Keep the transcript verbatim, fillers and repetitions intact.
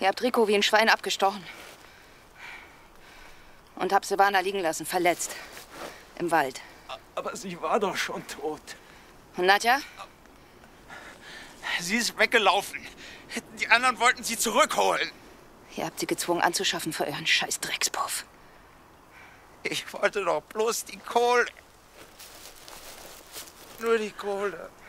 Ihr habt Rico wie ein Schwein abgestochen. Und habt Silvana liegen lassen, verletzt. Im Wald. Aber sie war doch schon tot. Und Nadja? Sie ist weggelaufen. Die anderen wollten sie zurückholen. Ihr habt sie gezwungen anzuschaffen für euren scheiß Dreckspuff. Ich wollte doch bloß die Kohle. Nur die Kohle.